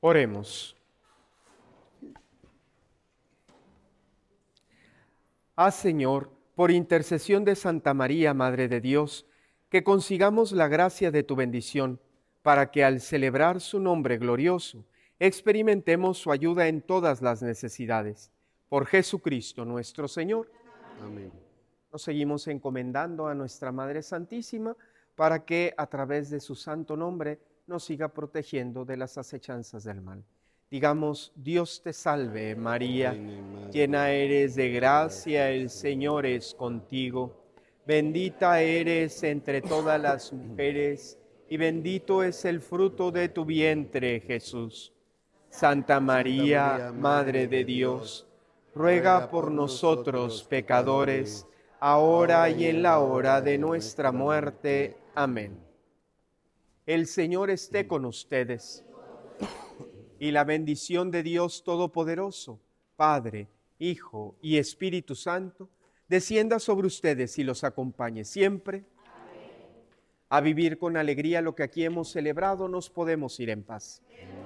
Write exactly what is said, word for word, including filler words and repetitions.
Oremos. Haz, Señor, por intercesión de Santa María, Madre de Dios, que consigamos la gracia de tu bendición, para que al celebrar su nombre glorioso, experimentemos su ayuda en todas las necesidades. Por Jesucristo nuestro Señor. Amén. Nos seguimos encomendando a nuestra Madre Santísima, para que a través de su santo nombre nos siga protegiendo de las acechanzas del mal. Digamos: Dios te salve, María, Reina y Madre llena eres de gracia, el Señor es contigo. Bendita eres entre todas las mujeres, y bendito es el fruto de tu vientre, Jesús. Santa María, Madre de Dios, ruega por nosotros pecadores, ahora y en la hora de nuestra muerte. Amén. El Señor esté con ustedes. Y la bendición de Dios Todopoderoso, Padre, Hijo y Espíritu Santo, descienda sobre ustedes y los acompañe siempre. Amén. A vivir con alegría lo que aquí hemos celebrado, nos podemos ir en paz.